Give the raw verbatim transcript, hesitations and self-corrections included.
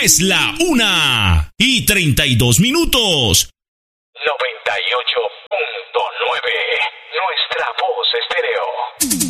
Es la una y treinta y dos minutos. noventa y ocho punto nueve. Nuestra voz estéreo.